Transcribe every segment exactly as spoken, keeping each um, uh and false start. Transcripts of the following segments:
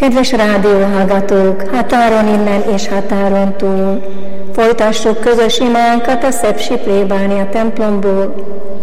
Kedves rádióhallgatók, határon innen és határon túl, folytassuk közös imánkat a Szepsi plébánia templomból.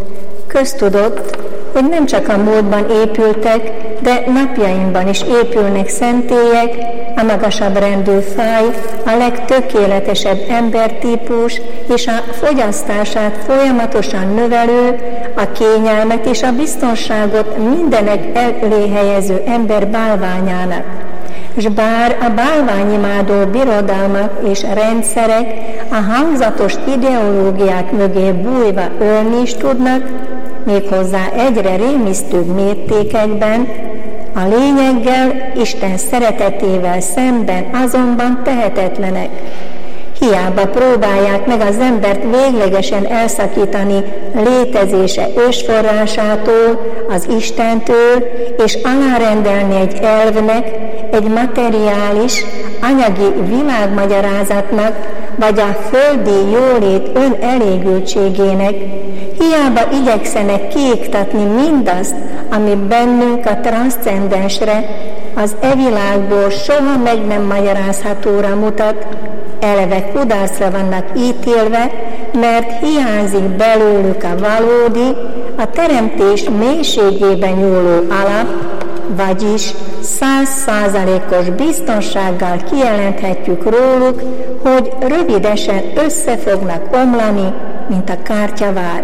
Köztudott, hogy nem csak a múltban épültek, de napjainkban is épülnek szentélyek, a magasabb rendű faj, a legtökéletesebb embertípus és a fogyasztását folyamatosan növelő, a kényelmet és a biztonságot mindenek elé helyező ember bálványának. És bár a bálványimádó birodalmak és rendszerek a hangzatos ideológiák mögé bújva ölni is tudnak, méghozzá egyre rémisztőbb mértékekben, a lényeggel, Isten szeretetével szemben azonban tehetetlenek. Hiába próbálják meg az embert véglegesen elszakítani létezése ősforrásától, az Istentől, és alárendelni egy elvnek, egy materiális, anyagi világmagyarázatnak, vagy a földi jólét önelégültségének. Hiába igyekszenek kiiktatni mindazt, ami bennünk a transzcendensre, az e világból soha meg nem magyarázhatóra mutat, eleve kudarcra vannak ítélve, mert hiányzik belőlük a valódi, a teremtés mélységében nyúló alap, vagyis száz százalékos biztonsággal kijelenthetjük róluk, hogy rövidesen össze fognak omlani, mint a kártyavár.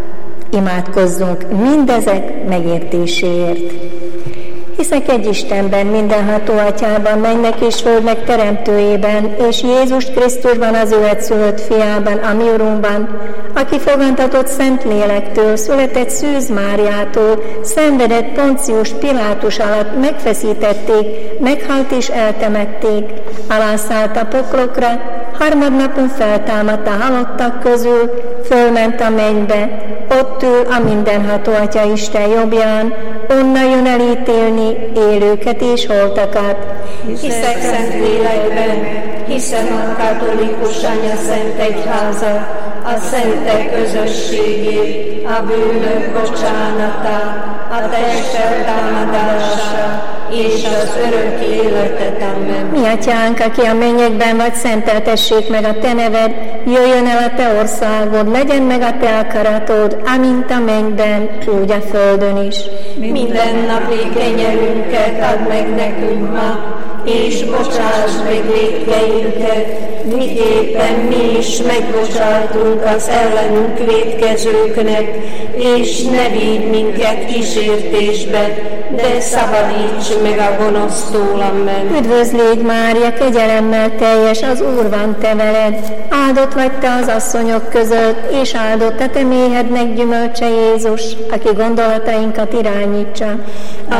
Imádkozzunk mindezek megértéséért. Hiszek egy Istenben, mindenható Atyában, mennek és földnek teremtőjében, és Jézus Krisztusban, az ő egyszülött fiában, a mi Urunkban, aki fogantatott Szent Lélektől, született Szűz Máriától, szenvedett Poncius Pilátus alatt, megfeszítették, meghalt és eltemették, alászállt a poklokra, harmadnapon feltámadt a halottak közül, fölment a mennybe, ott ül a mindenható Atya Isten jobbján, onnan jön elítélni élőket és holtakat. Hiszek Szent Lélekben, hiszem a katolikus anya Szent Egyházat, a szentek közösségét, a bűnök bocsánatát, a test feltámadását és az örök életet. Amen. Mi Atyánk, aki a mennyekben vagy, szenteltessék meg a te neved, jöjjön el a te országod, legyen meg a te akaratod, amint a mennyben, úgy a földön is. Minden napi kenyerünket add meg nekünk ma, és bocsáss meg vétkeinket, miképpen mi is megbocsátunk az ellenünk vétkezőknek, és ne vigy minket kísértésbe, de szabadíts meg a gonosztól. Amen. Üdvözl légy, Mária, kegyelemmel teljes, az Úr van te veled, áldott vagy te az asszonyok között, és áldott a te méhednek gyümölcse Jézus, aki gondolatainkat irányítsa.